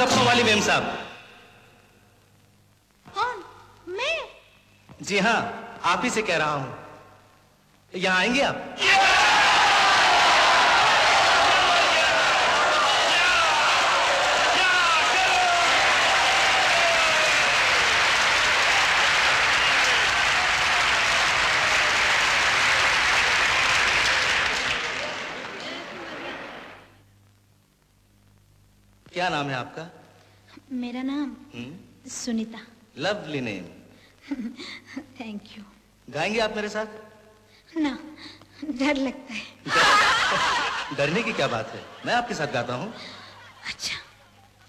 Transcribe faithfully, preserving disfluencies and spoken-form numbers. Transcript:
गप्पों वाली मेम साहब। कौन? मैं? जी हाँ, आप ही से कह रहा हूं। यहाँ आएंगे आप? क्या नाम है आपका? मेरा नाम Sunita. Lovely name. Thank you. गाएंगे आप मेरे साथ? ना, डर लगता है। डरने की क्या बात है, मैं आपके साथ गाता हूँ। अच्छा।